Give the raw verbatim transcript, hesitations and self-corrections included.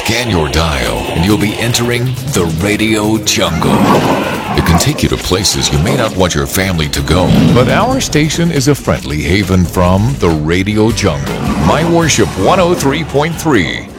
Scan your dial, and you'll be entering the radio jungle. It can take you to places you may not want your family to go, but our station is a friendly haven from the radio jungle. My Worship one oh three point three.